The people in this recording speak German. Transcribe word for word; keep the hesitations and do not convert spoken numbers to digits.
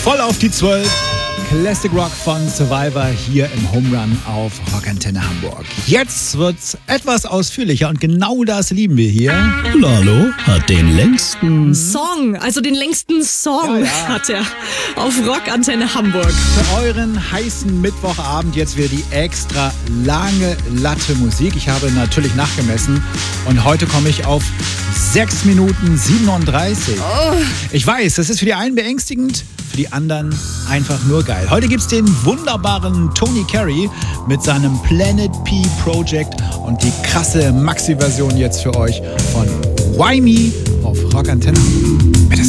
Voll auf die zwölf. Classic Rock von Survivor hier im Home Run auf Rockantenne Hamburg. Jetzt wird's etwas ausführlicher und genau das lieben wir hier. Lalo hat den längsten Song, also den längsten Song Ja, ja. hat er auf Rockantenne Hamburg. Für euren heißen Mittwochabend jetzt wieder die extra lange Latte Musik. Ich habe natürlich nachgemessen und heute komme ich auf sechs Minuten siebenunddreißig. Oh. Ich weiß, das ist für die einen beängstigend, für die anderen einfach nur geil. Heute gibt's den wunderbaren Tony Carey mit seinem Planet P Project und die krasse Maxi-Version jetzt für euch von Why Me auf Rockantenne.